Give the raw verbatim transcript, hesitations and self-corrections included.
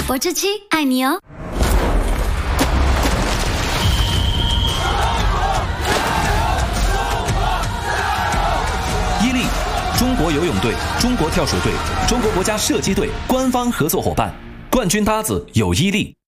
博智七爱你哦。 伊利，中国游泳队、中国跳水队、中国国家射击队官方合作伙伴，冠军搭子有伊利。